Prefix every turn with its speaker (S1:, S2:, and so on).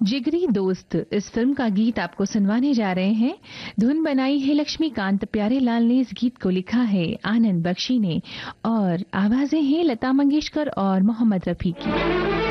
S1: जिगरी दोस्त इस फिल्म का गीत आपको सुनवाने जा रहे हैं। धुन बनाई है लक्ष्मीकांत प्यारेलाल ने, इस गीत को लिखा है आनंद बख्शी ने और आवाजें हैं लता मंगेशकर और मोहम्मद रफी की।